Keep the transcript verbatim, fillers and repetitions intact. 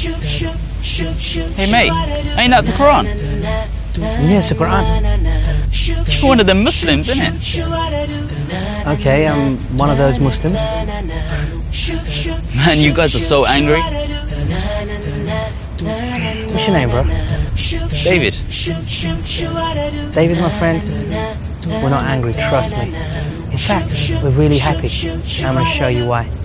Hey mate, ain't that the Quran? Yeah, it's the Quran. You're one of them Muslims, isn't it? Okay, I'm one of those Muslims. Man, you guys are so angry. What's your name, bro? David. David, my friend. We're not angry, trust me. In fact, we're really happy. I'm going to show you why.